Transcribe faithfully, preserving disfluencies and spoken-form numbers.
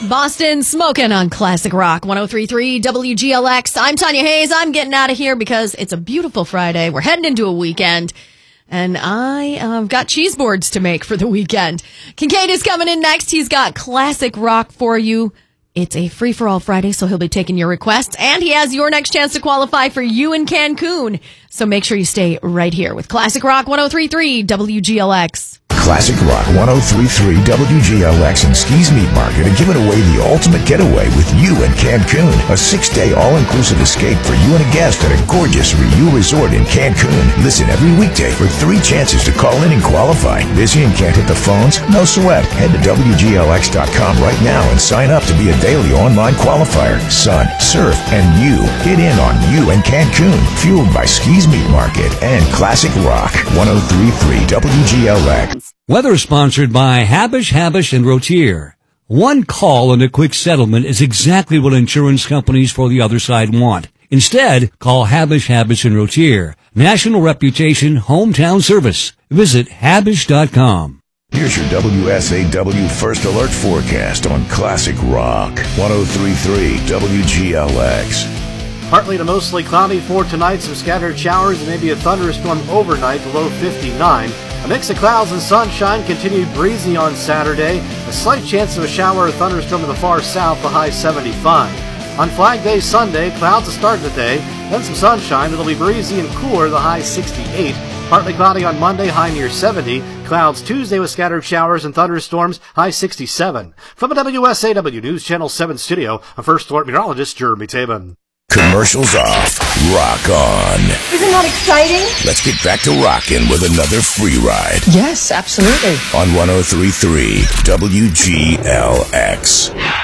Boston smoking on Classic Rock one oh three point three W G L X. I'm Tanya Hayes. I'm getting out of here because it's a beautiful Friday. We're heading into a weekend, and I uh, got cheese boards to make for the weekend. Kincaid is coming in next. He's got Classic Rock for you. It's a free-for-all Friday, so he'll be taking your requests, and he has your next chance to qualify for you in Cancun. So make sure you stay right here with Classic Rock one oh three point three W G L X. Classic Rock one oh three point three W G L X and Ski's Meat Market are giving away the ultimate getaway with you in Cancun. A six-day all-inclusive escape for you and a guest at a gorgeous Riu resort in Cancun. Listen every weekday for three chances to call in and qualify. Busy and can't hit the phones? No sweat. Head to W G L X dot com right now and sign up to be a daily online qualifier. Sun, surf, and you. Get in on you in Cancun. Fueled by Ski's Meat Market and Classic Rock one oh three point three W G L X. Weather sponsored by Habish, Habish and Rotier. One call and a quick settlement is exactly what insurance companies for the other side want. Instead, call Habish, Habish and Rotier. National reputation, hometown service. Visit Habish dot com. Here's your W S A W First Alert forecast on Classic Rock one oh three point three W G L X. Partly to mostly cloudy for tonight, some scattered showers and maybe a thunderstorm overnight, the low fifty-nine. A mix of clouds and sunshine, continued breezy on Saturday. A slight chance of a shower or thunderstorm in the far south, the high seventy-five. On Flag Day Sunday, clouds to start the day, then some sunshine. It'll be breezy and cooler, the high sixty-eight. Partly cloudy on Monday, high near seventy. Clouds Tuesday with scattered showers and thunderstorms, high sixty-seven. From a W S A W News Channel seven studio, I'm First Alert Meteorologist Jeremy Tabin. Commercials off. Rock on. Isn't that exciting? Let's get back to rocking with another free ride. Yes, absolutely. On one oh three point three W G L X.